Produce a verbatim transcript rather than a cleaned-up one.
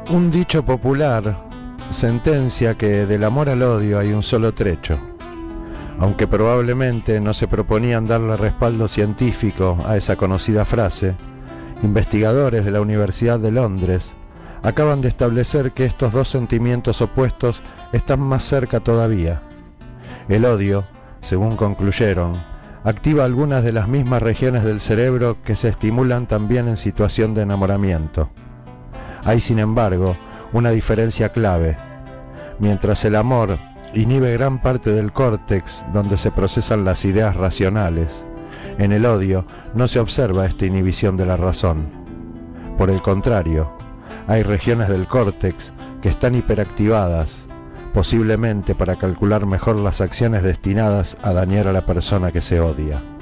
Un dicho popular sentencia que del amor al odio hay un solo trecho. Aunque probablemente no se proponían darle respaldo científico a esa conocida frase, investigadores de la Universidad de Londres acaban de establecer que estos dos sentimientos opuestos están más cerca todavía. El odio, según concluyeron, activa algunas de las mismas regiones del cerebro que se estimulan también en situación de enamoramiento. Hay, sin embargo, una diferencia clave. Mientras el amor inhibe gran parte del córtex donde se procesan las ideas racionales, en el odio no se observa esta inhibición de la razón. Por el contrario, hay regiones del córtex que están hiperactivadas, posiblemente para calcular mejor las acciones destinadas a dañar a la persona que se odia.